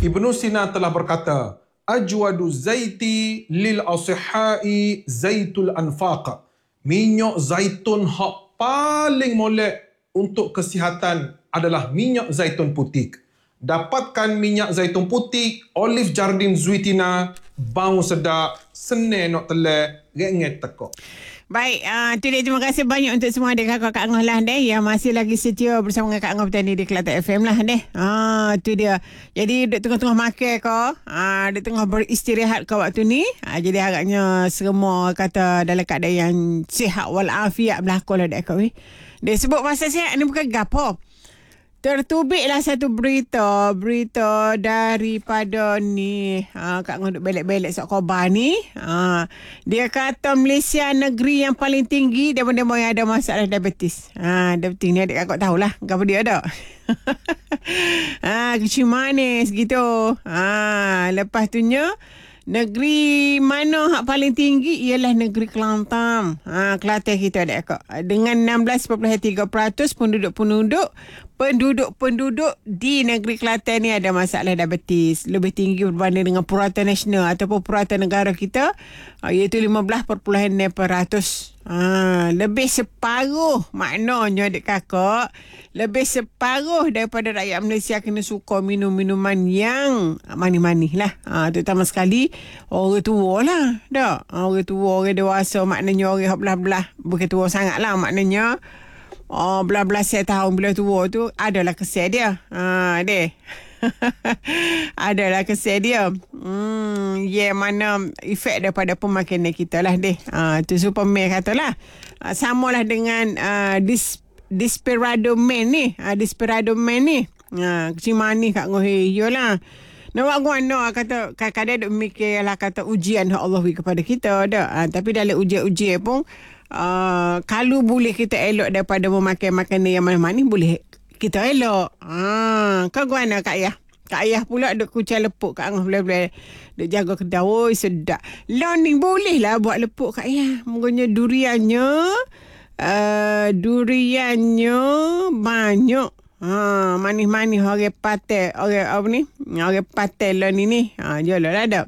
Ibnu Sina telah berkata, ajwadu zaiti lil asihai zaitul anfaq. Minyak zaitun hak paling molek untuk kesihatan adalah minyak zaitun putih. Dapatkan minyak zaitun putih, Olive Jardin Zuitina, bau sedap, senang nak telan, renget tekok. Baik, tu dia. Terima kasih banyak untuk semua adik kakak Kak Angah lah deh, yang masih lagi setia bersama dengan Kak Angah Petani di Kelantan FM lah deh. Tu dia. Jadi duduk tengah-tengah makan kau, duduk tengah beristirahat kau waktu ni. Jadi agaknya semua kata dalam keadaan yang sihat walafiat berlaku lah dek kau. Dia sebut pasal sihat ni bukan gapo. Tertubiklah satu berita daripada ni Kak Nguduk belek-belek sok khabar ni. Dia kata Malaysia negeri yang paling tinggi daripada yang ada masalah diabetes. Diabetes ni adik kakak tahulah apa dia ada. Kecil manis gitu. Lepas tu nya negeri mana hak paling tinggi ialah negeri Kelantan. Kelantan kita adik kakak. Dengan 16.3% penduduk di negeri Kelantan ni ada masalah diabetes. Lebih tinggi berbanding dengan purata nasional ataupun purata negara kita, iaitu 15.6%. Lebih separuh, maknanya adik kakak, lebih separuh daripada rakyat Malaysia kena suka minum minuman yang manis-manis lah. Terutama sekali orang tua lah. Orang tua, orang dewasa, maknanya orang belah-belah, bukan tua sangat lah, maknanya belas-belas tahun bila tua tu adalah kesal dia. Adalah kesal dia. Mana efek daripada pemakanan kita lah deh. Tu Superman katalah. Samalah dengan Desperado Man ni. Desperado Man ni. Kecil manis kat ngohi. Yolah. Nak buat guna kata kadang-kadang duk mikir lah kata ujian Allah kepada kita dah. Tapi dalam ujian-ujian pun kalau boleh kita elok daripada memakan makanan yang manis-manis, boleh kita elok. Kau guna Kak Ayah? Kak Ayah pula duk kucai lepuk Kak Angah boleh-boleh duk jaga kedai. Oi sedap. Learning boleh lah buat lepuk Kak Ayah. Mungkinnya duriannya banyak. Manis-manis orang patel, orang apa ni? Orang patel lah ni. Jual lah dah.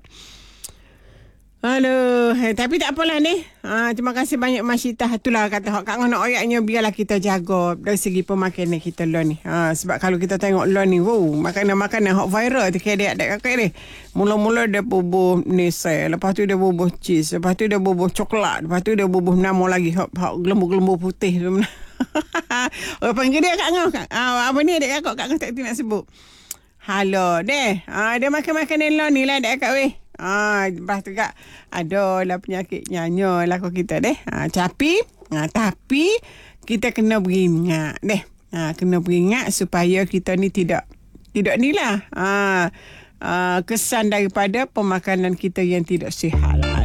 Aduh, tapi tak apalah ni. Terima kasih banyak Mas Syitah. Itulah kata Kak Ngah nak ayatnya, biarlah kita jaga dari segi pemakanan kita lah ni. Sebab kalau kita tengok lah ni, makanan-makanan hot viral tu kayak adik kakak ni. Mula-mula dia bubuh nisai, lepas tu dia bubuh cheese, lepas tu dia bubuh coklat, lepas tu dia bubuh nama lagi hot gelembur-gelembur putih tu. Orang panggil dia Kak Ngah. Apa ni adik kakak? Kak Ngah tak nak sebut. Halo deh. Dia makan makanan lah ni lah adik kakak weh. Lepas tu kak ada lah penyakit nyanyo lah kita deh. Tapi kita kena beringat deh. Kena beringat supaya kita ni tidak ni lah kesan daripada pemakanan kita yang tidak sihat.